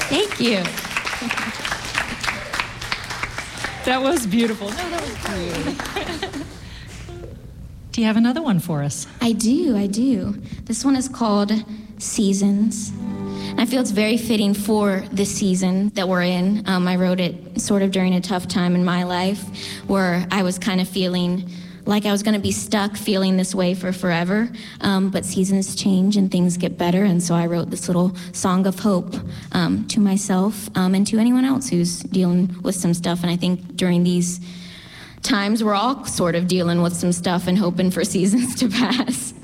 Thank you. That was beautiful. No, that was great. Do you have another one for us? I do. This one is called Seasons. I feel it's very fitting for the season that we're in. I wrote it sort of during a tough time in my life where I was kind of feeling like I was going to be stuck feeling this way for forever. But seasons change and things get better. And so I wrote this little song of hope to myself and to anyone else who's dealing with some stuff. And I think during these times, we're all sort of dealing with some stuff and hoping for seasons to pass.